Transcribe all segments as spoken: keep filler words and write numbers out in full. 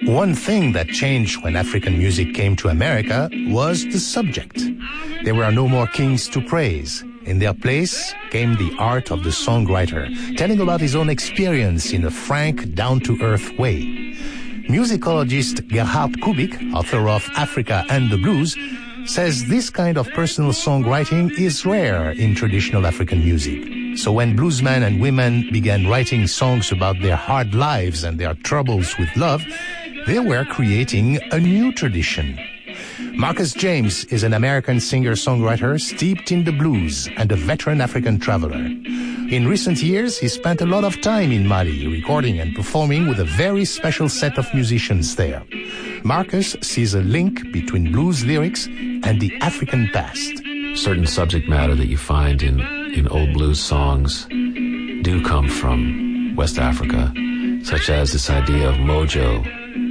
One thing that changed when African music came to America was the subject. There were no more kings to praise. In their place came the art of the songwriter, telling about his own experience in a frank, down-to-earth way. Musicologist Gerhard Kubik, author of Africa and the Blues, says this kind of personal songwriting is rare in traditional African music. So when bluesmen and women began writing songs about their hard lives and their troubles with love, they were creating a new tradition. Marcus James is an American singer-songwriter steeped in the blues and a veteran African traveler. In recent years, he spent a lot of time in Mali, recording and performing with a very special set of musicians there. Marcus sees a link between blues lyrics and the African past. Certain subject matter that you find in, in old blues songs do come from West Africa, such as this idea of mojo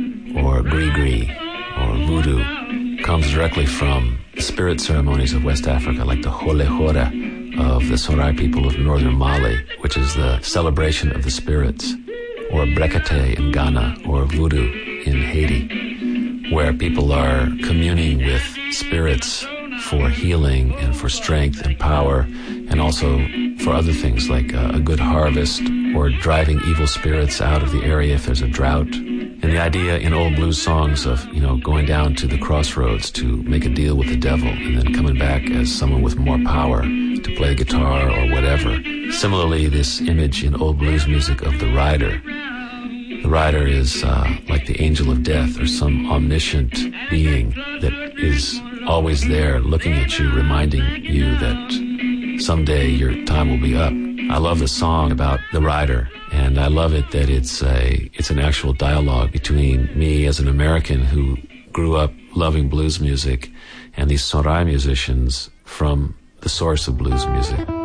or gris-gris or voodoo. Comes directly from the spirit ceremonies of West Africa, like the Hole Hora of the Sorai people of northern Mali, which is the celebration of the spirits, or Brekete in Ghana, or voodoo in Haiti, where people are communing with spirits for healing and for strength and power, and also for other things like a, a good harvest or driving evil spirits out of the area if there's a drought. And the idea in old blues songs of, you know, going down to the crossroads to make a deal with the devil and then coming back as someone with more power to play guitar or whatever. Similarly, this image in old blues music of the rider. The rider is uh, like the angel of death or some omniscient being that is always there looking at you, reminding you that someday your time will be up. I love the song about the rider, and I love it that it's a it's an actual dialogue between me as an American who grew up loving blues music and these Sorai musicians from the source of blues music.